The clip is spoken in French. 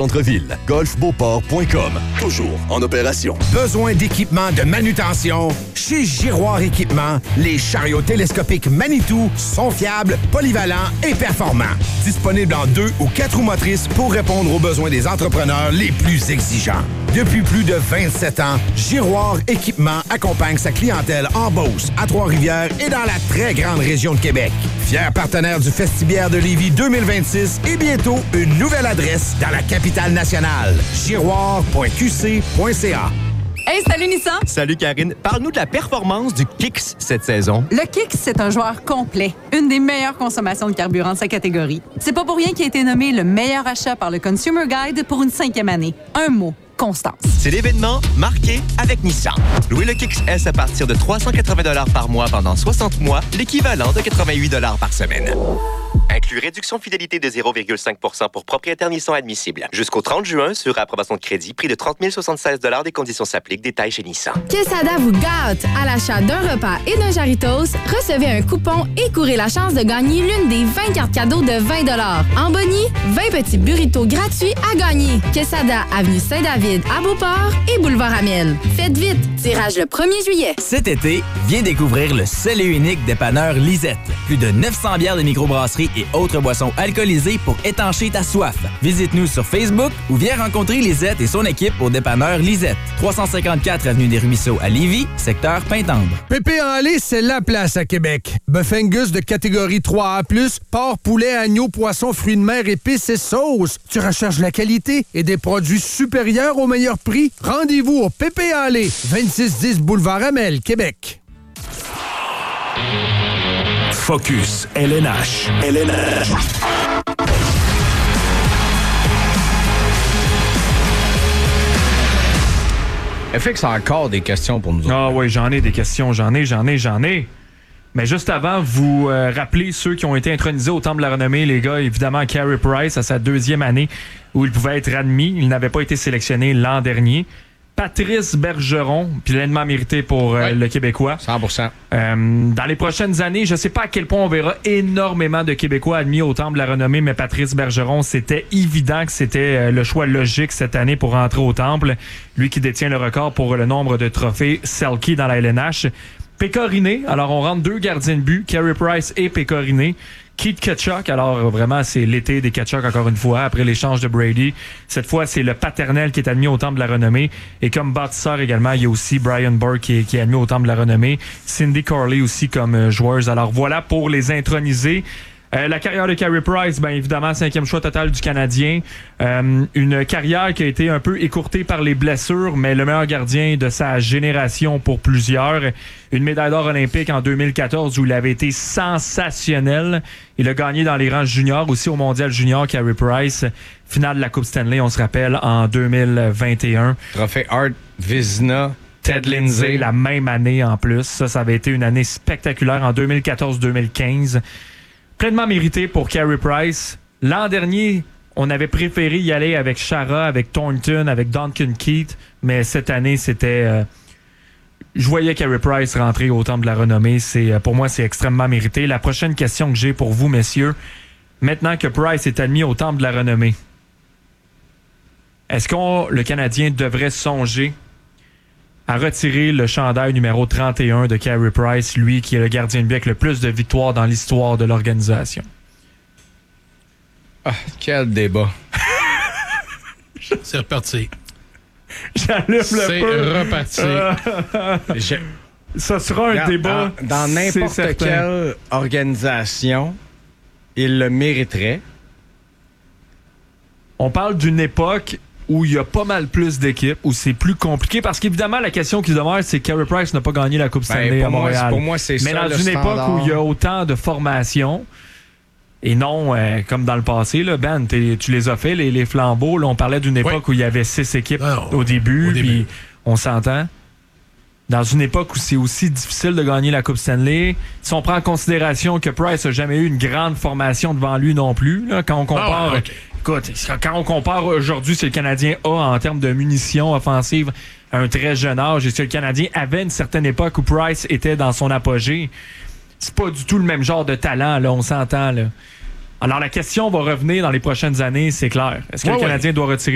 centre-ville. golfbeauport.com. Toujours en opération. Besoin d'équipement de manutention? Chez Giroir Équipement, les chariots télescopiques Manitou sont fiables, polyvalents et performants. Disponibles en 2 ou 4 roues motrices pour répondre aux besoins des entrepreneurs les plus exigeants. Depuis plus de 27 ans, Giroir Équipement accompagne sa clientèle en Beauce, à Trois-Rivières et dans la très grande région de Québec. Fier partenaire du Festibiaire de Lévis 2026 et bientôt une nouvelle adresse dans la capitale nationale. giroir.qc.ca. Hey, salut Nissan! Salut Karine. Parle-nous de la performance du Kicks cette saison. Le Kicks, c'est un joueur complet. Une des meilleures consommations de carburant de sa catégorie. C'est pas pour rien qu'il a été nommé le meilleur achat par le Consumer Guide pour une 5e année. Un mot. Constance. C'est l'événement marqué avec Nissan. Louez le Kicks S à partir de 380 par mois pendant 60 mois, l'équivalent de 88 par semaine. Inclut réduction fidélité de 0,5% pour propriétaires Nissan admissible. Jusqu'au 30 juin, sur approbation de crédit, prix de 30 076 $. Des conditions s'appliquent. Détails chez Nissan. Quesada vous gâte. À l'achat d'un repas et d'un Jarritos, recevez un coupon et courez la chance de gagner l'une des 20 cartes cadeaux de 20 $. En boni, 20 petits burritos gratuits à gagner. Quesada, avenue Saint-David, à Beauport et boulevard Amiel. Faites vite, tirage le 1er juillet. Cet été, viens découvrir le seul et unique dépanneur Lisette. Plus de 900 bières de microbrasserie et autres boissons alcoolisées pour étancher ta soif. Visite-nous sur Facebook ou viens rencontrer Lisette et son équipe au dépanneur Lisette. 354 avenue des Ruisseaux à Lévis, secteur Pintendre. Pépé en lait, c'est la place à Québec. Bœuf Angus de catégorie 3A+, porc, poulet, agneau, poisson, fruits de mer, épices et sauces. Tu recherches la qualité et des produits supérieurs au meilleur prix? Rendez-vous au Pépé en lait, 2610 boulevard Amel, Québec. Focus LNH. LNH. FX a encore des questions pour nous. Ah oui, j'en ai des questions, j'en ai. Mais juste avant, vous rappelez ceux qui ont été intronisés au Temple de la Renommée, les gars, évidemment, Carey Price à sa 2e année où il pouvait être admis. Il n'avait pas été sélectionné l'an dernier. Patrice Bergeron, pleinement mérité pour le Québécois. 100%. Dans les prochaines années, je ne sais pas à quel point on verra énormément de Québécois admis au Temple de la Renommée, mais Patrice Bergeron, c'était évident que c'était le choix logique cette année pour rentrer au Temple. Lui qui détient le record pour le nombre de trophées Selke dans la LNH. Pécoriné, alors on rentre 2 gardiens de but, Carey Price et Pécoriné. Keith Tkachuk, alors vraiment c'est l'été des Tkachuk encore une fois, après l'échange de Brady. Cette fois, c'est le paternel qui est admis au Temple de la Renommée. Et comme bâtisseur également, il y a aussi Brian Burke qui est admis au Temple de la Renommée. Cindy Corley aussi comme joueuse. Alors voilà pour les intronisés. La carrière de Carey Price, bien évidemment, 5e choix total du Canadien. Une carrière qui a été un peu écourtée par les blessures, mais le meilleur gardien de sa génération pour plusieurs. Une médaille d'or olympique en 2014 où il avait été sensationnel. Il a gagné dans les rangs juniors, aussi au Mondial junior, Carey Price. Finale de la Coupe Stanley, on se rappelle, en 2021. Trophée Art Vizina. Ted Lindsay. La même année en plus. Ça avait été une année spectaculaire en 2014-2015. Pleinement mérité pour Carey Price. L'an dernier, on avait préféré y aller avec Chara, avec Thornton, avec Duncan Keith, mais cette année, c'était... je voyais Carey Price rentrer au Temple de la Renommée. Pour moi, c'est extrêmement mérité. La prochaine question que j'ai pour vous, messieurs, maintenant que Price est admis au Temple de la Renommée, est-ce que le Canadien devrait songer à retirer le chandail numéro 31 de Carey Price, lui qui est le gardien de but avec le plus de victoires dans l'histoire de l'organisation? Ah, quel débat. C'est reparti. J'allume le feu. C'est reparti. Ça sera un débat. Dans n'importe quelle organisation, il le mériterait. On parle d'une époque où il y a pas mal plus d'équipes, où c'est plus compliqué, parce qu'évidemment, la question qui demeure, c'est que Carey Price n'a pas gagné la Coupe Stanley à Montréal. Pour moi, c'est mais ça, dans une époque où il y a autant de formations, et non, comme dans le passé, là, Ben, tu les as fait, les flambeaux. Là, on parlait d'une époque où il y avait 6 équipes au début, puis on s'entend. Dans une époque où c'est aussi difficile de gagner la Coupe Stanley, si on prend en considération que Price n'a jamais eu une grande formation devant lui non plus, là, quand on compare... Écoute, quand on compare aujourd'hui ce que le Canadien a en termes de munitions offensives à un très jeune âge et ce que le Canadien avait à une certaine époque où Price était dans son apogée, c'est pas du tout le même genre de talent, là, on s'entend. Là. Alors la question va revenir dans les prochaines années, c'est clair. Est-ce que le Canadien doit retirer